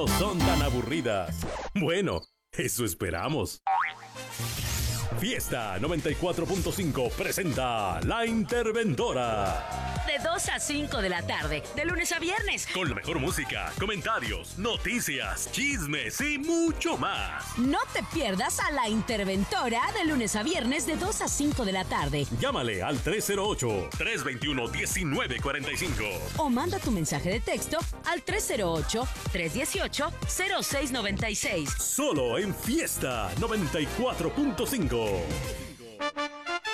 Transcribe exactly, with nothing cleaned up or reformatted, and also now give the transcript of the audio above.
son tan aburridas. Bueno, eso esperamos. Fiesta noventa y cuatro punto cinco presenta La Interventora. De dos a cinco de la tarde, de lunes a viernes. Con la mejor música, comentarios, noticias, chismes y mucho más. No te pierdas a La Interventora de lunes a viernes de dos a cinco de la tarde. Llámale al tres cero ocho, tres dos uno, uno nueve cuatro cinco. O manda tu mensaje de texto al tres cero ocho, tres uno ocho, cero seis nueve seis. Solo en Fiesta noventa y cuatro punto cinco.